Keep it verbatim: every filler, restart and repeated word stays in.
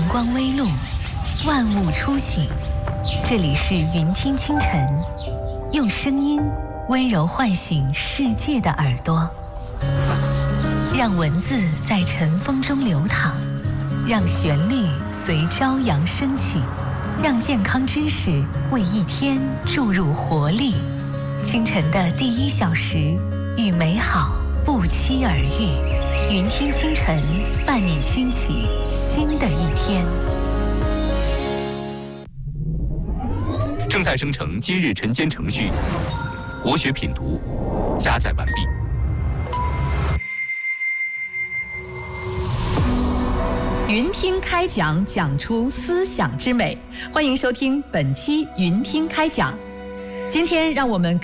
光微露，万物初醒。这里是云听清晨，用声音温柔唤醒世界的耳朵，让文字在晨风中流淌，让旋律随朝阳升起，让健康知识为一天注入活力。清晨的第一小时，与美好不期而遇。云听清晨，伴你轻启新的一天。 正在生成今日晨间程序，国学品读加载完毕。 云听开讲，讲出思想之美。欢迎收听本期云听开讲。今天让我们